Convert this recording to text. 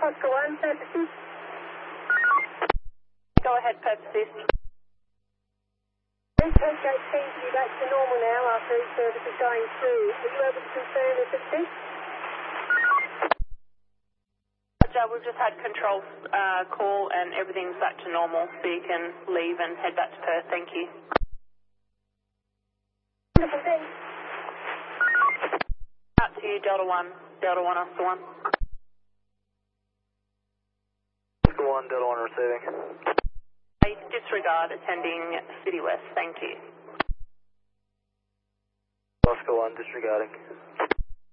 Oscar 1, purposes. Go ahead, purposes. This gate seems to be back to normal now after each service is going through. Are you able to confirm if it's this? We've just had control call and everything's back to normal, so you can leave and head back to Perth. Thank you. Wonderful, thanks. Out to you, Delta 1, Oscar 1. Oscar 1, Delta 1 receiving. Disregard attending City West. Thank you. Oscar 1 disregarding.